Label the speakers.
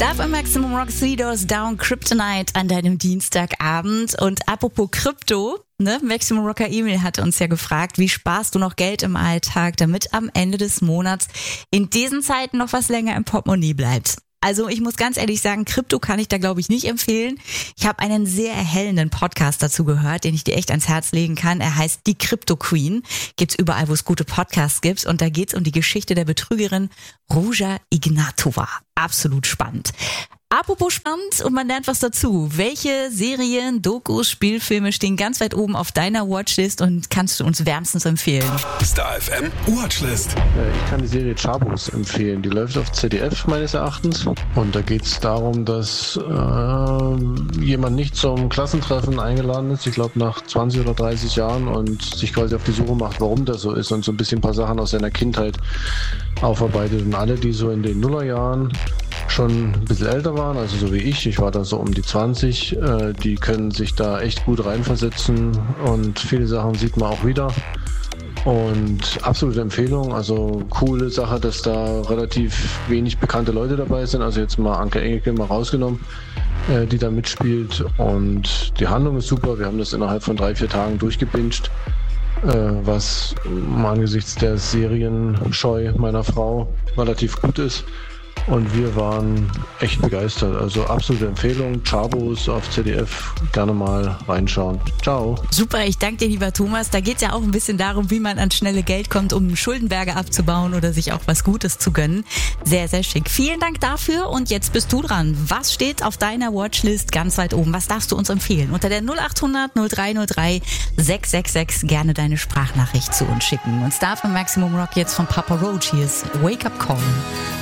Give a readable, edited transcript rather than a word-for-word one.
Speaker 1: Darf im Maximum Rock 3 Doors Down Kryptonite an deinem Dienstagabend. Und apropos Krypto, Maximum Rocker Emil hatte uns ja gefragt, wie sparst du noch Geld im Alltag, damit am Ende des Monats in diesen Zeiten noch was länger im Portemonnaie bleibt. Also ich muss ganz ehrlich sagen, Krypto kann ich da glaube ich nicht empfehlen. Ich habe einen sehr erhellenden Podcast dazu gehört, den ich dir echt ans Herz legen kann. Er heißt Die Crypto Queen. Gibt's überall, wo es gute Podcasts gibt. Und da geht's um die Geschichte der Betrügerin Ruja Ignatova. Absolut spannend. Apropos spannend und man lernt was dazu. Welche Serien, Dokus, Spielfilme stehen ganz weit oben auf deiner Watchlist und kannst du uns wärmstens empfehlen?
Speaker 2: Star FM Watchlist.
Speaker 3: Ich kann die Serie Chabos empfehlen. Die läuft auf ZDF meines Erachtens. Und da geht es darum, dass jemand nicht zum Klassentreffen eingeladen ist, ich glaube nach 20 oder 30 Jahren, und sich quasi auf die Suche macht, warum das so ist und so ein bisschen ein paar Sachen aus seiner Kindheit aufarbeitet. Und alle, die so in den Nullerjahren schon ein bisschen älter waren, also so wie ich war da so um die 20, die können sich da echt gut reinversetzen und viele Sachen sieht man auch wieder. Und absolute Empfehlung, also coole Sache, dass da relativ wenig bekannte Leute dabei sind, also jetzt mal Anke Engelke mal rausgenommen, die da mitspielt, und die Handlung ist super, wir haben das innerhalb von 3-4 Tagen durchgebinged, was angesichts der Serienscheu meiner Frau relativ gut ist. Und wir waren echt begeistert. Also absolute Empfehlung. Chabos auf ZDF. Gerne mal reinschauen. Ciao.
Speaker 1: Super, ich danke dir, lieber Thomas. Da geht's ja auch ein bisschen darum, wie man an schnelle Geld kommt, um Schuldenberge abzubauen oder sich auch was Gutes zu gönnen. Sehr, sehr schick. Vielen Dank dafür. Und jetzt bist du dran. Was steht auf deiner Watchlist ganz weit oben? Was darfst du uns empfehlen? Unter der 0800 0303 666 gerne deine Sprachnachricht zu uns schicken. Und Star von Maximum Rock jetzt von Papa Roach. Hier ist Wake Up Call.